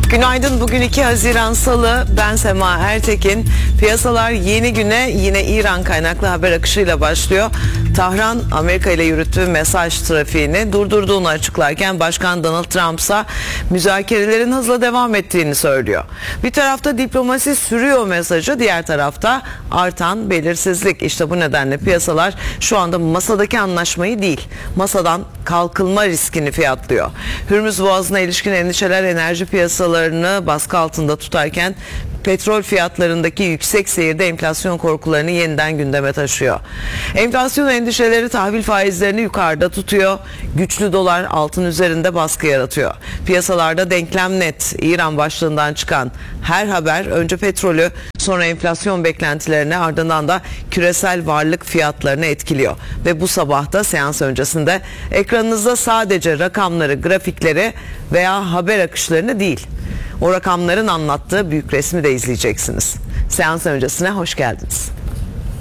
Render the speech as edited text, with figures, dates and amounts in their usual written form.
Günaydın. Bugün 2 Haziran Salı. Ben Sema Ertekin. Piyasalar yeni güne yine İran kaynaklı haber akışıyla başlıyor. Tahran, Amerika ile yürüttüğü mesaj trafiğini durdurduğunu açıklarken Başkan Donald Trump ise müzakerelerin hızla devam ettiğini söylüyor. Bir tarafta diplomasi sürüyor mesajı, diğer tarafta artan belirsizlik. İşte bu nedenle piyasalar şu anda masadaki anlaşmayı değil, masadan kalkılma riskini fiyatlıyor. Hürmüz Boğazı'na ilişkin endişeler enerji piyasalarını baskı altında tutarken petrol fiyatlarındaki yüksek seyirde enflasyon korkularını yeniden gündeme taşıyor. Enflasyon endişeleri tahvil faizlerini yukarıda tutuyor. Güçlü dolar altın üzerinde baskı yaratıyor. Piyasalarda denklem net. İran başlığından çıkan her haber önce petrolü, sonra enflasyon beklentilerini, ardından da küresel varlık fiyatlarını etkiliyor. Ve bu sabah da seans öncesinde ekranınızda sadece rakamları, grafikleri veya haber akışlarını değil, o rakamların anlattığı büyük resmi de izleyeceksiniz. Seans öncesine hoş geldiniz.